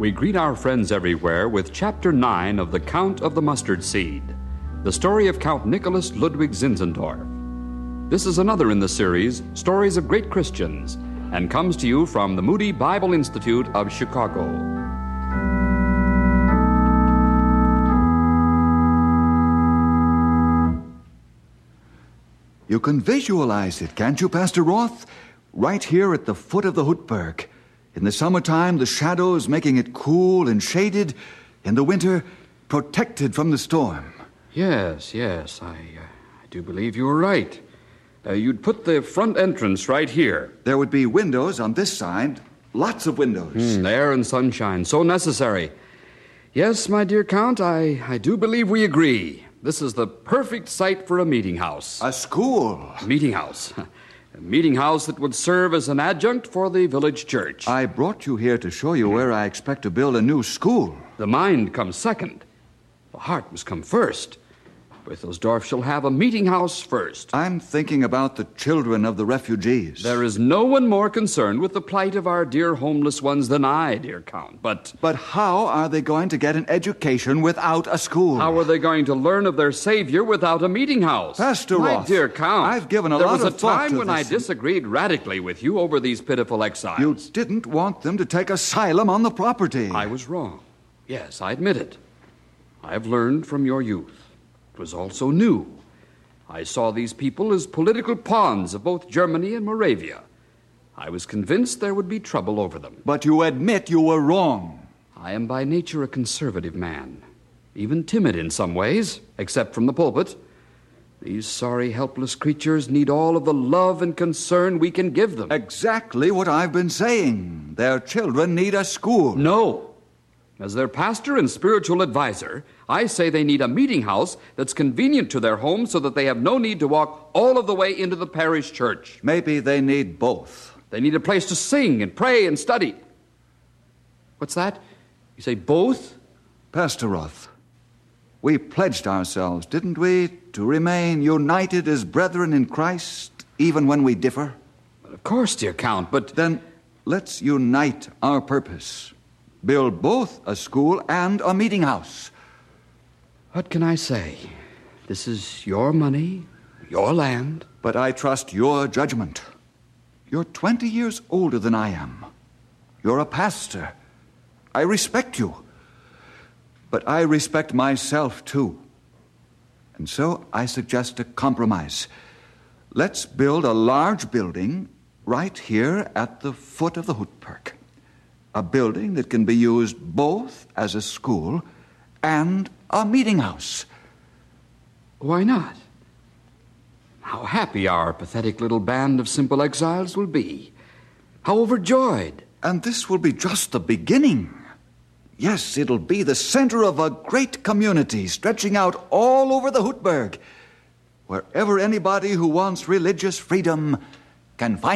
We greet our friends everywhere with Chapter 9 of The Count of the Mustard Seed, the story of Count Nicholas Ludwig Zinzendorf. This is another in the series, Stories of Great Christians, and comes to you from the Moody Bible Institute of Chicago. You can visualize it, can't you, Pastor Roth? Right here at the foot of the Hutberg. In the summertime, the shadows making it cool and shaded. In the winter, protected from the storm. Yes, I do believe you were right. You'd put the front entrance right here. There would be windows on this side. Lots of windows. Air and sunshine, so necessary. Yes, my dear Count, I do believe we agree. This is the perfect site for a meeting house. A school. Meeting house. A meeting house that would serve as an adjunct for the village church. I brought you here to show you where I expect to build a new school. The mind comes second. The heart must come first. Withelsdorf shall have a meeting house first. I'm thinking about the children of the refugees. There is no one more concerned with the plight of our dear homeless ones than I, dear Count, But how are they going to get an education without a school? How are they going to learn of their Savior without a meeting house? Pastor Roth, my dear Count, I've given a lot of thought to this. There was a time when I disagreed radically with you over these pitiful exiles. You didn't want them to take asylum on the property. I was wrong. Yes, I admit it. I have learned from your youth. It was also new. I saw these people as political pawns of both Germany and Moravia. I was convinced there would be trouble over them. But you admit you were wrong. I am by nature a conservative man, even timid in some ways, except from the pulpit. These sorry, helpless creatures need all of the love and concern we can give them. Exactly what I've been saying. Their children need a school. No. As their pastor and spiritual advisor, I say they need a meeting house that's convenient to their home so that they have no need to walk all of the way into the parish church. Maybe they need both. They need a place to sing and pray and study. What's that? You say both? Pastor Roth, we pledged ourselves, didn't we, to remain united as brethren in Christ, even when we differ? Well, of course, dear Count, but... Then let's unite our purpose. Build both a school and a meeting house. What can I say? This is your money, your land. But I trust your judgment. You're 20 years older than I am. You're a pastor. I respect you. But I respect myself, too. And so I suggest a compromise. Let's build a large building right here at the foot of the Hutberg. A building that can be used both as a school and a meeting house. Why not? How happy our pathetic little band of simple exiles will be. How overjoyed. And this will be just the beginning. Yes, it'll be the center of a great community stretching out all over the Hutberg, wherever anybody who wants religious freedom can find